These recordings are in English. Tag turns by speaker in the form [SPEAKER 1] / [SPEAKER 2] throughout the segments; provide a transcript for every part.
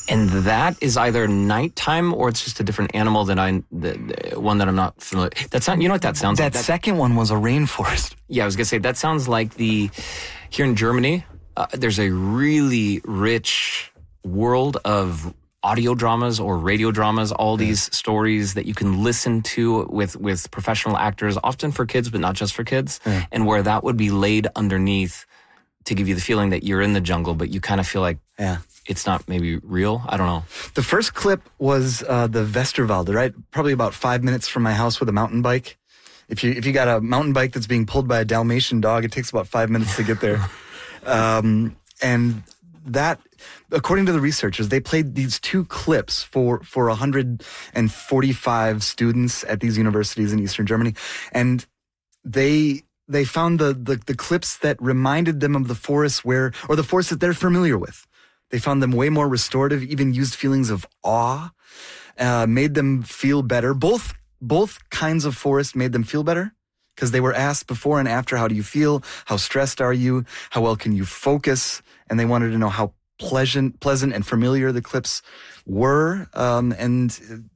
[SPEAKER 1] And that is either nighttime or it's just a different animal one that I'm not familiar. That's not, you know what that sounds like?
[SPEAKER 2] That second one was a rainforest.
[SPEAKER 1] Yeah, I was going to say, that sounds like here in Germany, there's a really rich world of audio dramas or radio dramas, all these stories that you can listen to with professional actors, often for kids, but not just for kids, and where that would be laid underneath to give you the feeling that you're in the jungle, but you kind of feel like it's not maybe real. I don't know.
[SPEAKER 2] The first clip was the Westerwald, right? Probably about 5 minutes from my house with a mountain bike. If you got a mountain bike that's being pulled by a Dalmatian dog, it takes about 5 minutes to get there. And that, according to the researchers, they played these two clips for 145 students at these universities in Eastern Germany. And they found the clips that reminded them of the forests or the forests that they're familiar with. They found them way more restorative, even used feelings of awe, made them feel better. Both kinds of forest made them feel better because they were asked before and after, how do you feel? How stressed are you? How well can you focus? And they wanted to know how pleasant and familiar the clips were. And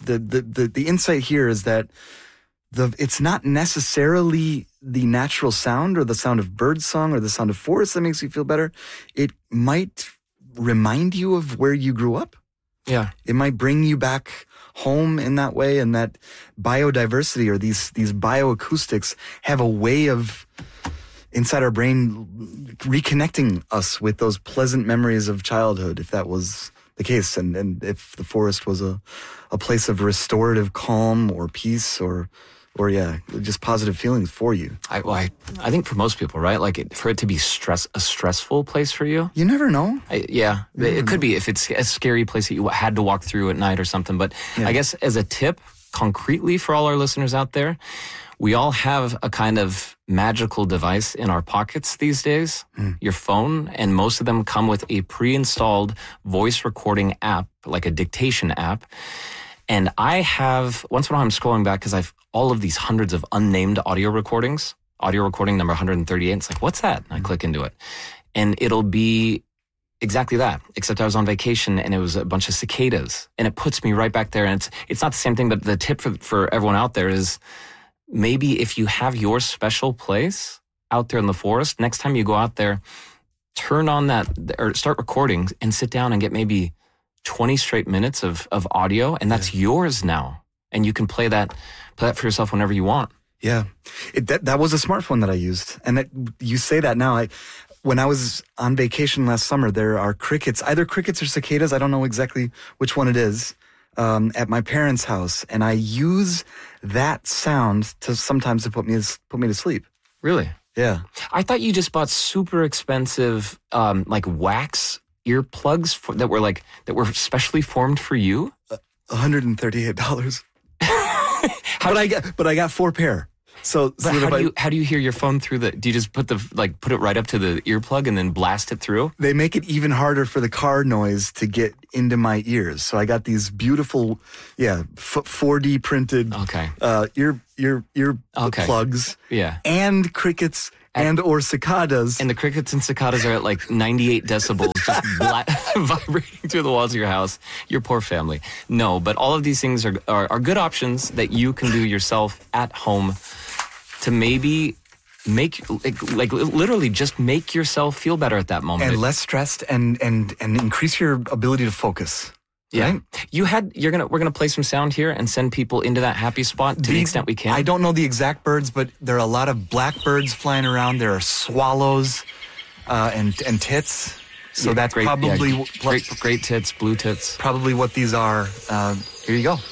[SPEAKER 2] the insight here is that it's not necessarily the natural sound or the sound of birdsong or the sound of forest that makes you feel better. It might remind you of where you grew up.
[SPEAKER 1] Yeah.
[SPEAKER 2] It might bring you back home in that way, and that biodiversity or these bioacoustics have a way of inside our brain reconnecting us with those pleasant memories of childhood, if that was the case, and if the forest was a place of restorative calm or peace or just positive feelings for you.
[SPEAKER 1] I think for most people, right? Like for it to be a stressful place for you.
[SPEAKER 2] You never know.
[SPEAKER 1] It could be if it's a scary place that you had to walk through at night or something. But I guess as a tip, concretely for all our listeners out there, we all have a kind of magical device in our pockets these days, your phone, and most of them come with a pre-installed voice recording app, like a dictation app. And I have, once in a while I'm scrolling back because I've all of these hundreds of unnamed audio recordings, audio recording number 138. It's like, what's that? And I click into it. And it'll be exactly that, except I was on vacation and it was a bunch of cicadas. And it puts me right back there. And it's not the same thing, but the tip for everyone out there is maybe if you have your special place out there in the forest, next time you go out there, turn on that or start recording and sit down and get maybe 20 straight minutes of audio, and that's yours now. And you can play that for yourself whenever you want.
[SPEAKER 2] Yeah. That was a smartphone that I used. And you say that now. When I was on vacation last summer, there are crickets, either crickets or cicadas, I don't know exactly which one it is, at my parents' house. And I use that sound sometimes to put me to sleep.
[SPEAKER 1] Really?
[SPEAKER 2] Yeah.
[SPEAKER 1] I thought you just bought super expensive, like wax earplugs that were specially formed for you.
[SPEAKER 2] $138. But I got 4 pair. So
[SPEAKER 1] how do you hear your phone through do you just put it right up to the earplug and then blast it through?
[SPEAKER 2] They make it even harder for the car noise to get into my ears. So I got these beautiful, 4D printed ear plugs.
[SPEAKER 1] Yeah.
[SPEAKER 2] And crickets or cicadas.
[SPEAKER 1] And the crickets and cicadas are at like 98 decibels, just vibrating through the walls of your house. Your poor family. No, but all of these things are good options that you can do yourself at home to maybe make, like literally just make yourself feel better at that moment.
[SPEAKER 2] And less stressed and increase your ability to focus.
[SPEAKER 1] Yeah.
[SPEAKER 2] Right?
[SPEAKER 1] We're gonna play some sound here and send people into that happy spot to the extent we can.
[SPEAKER 2] I don't know the exact birds, but there are a lot of blackbirds flying around. There are swallows and tits. So that's
[SPEAKER 1] great,
[SPEAKER 2] probably
[SPEAKER 1] great tits, blue tits.
[SPEAKER 2] Probably what these are. Here you go.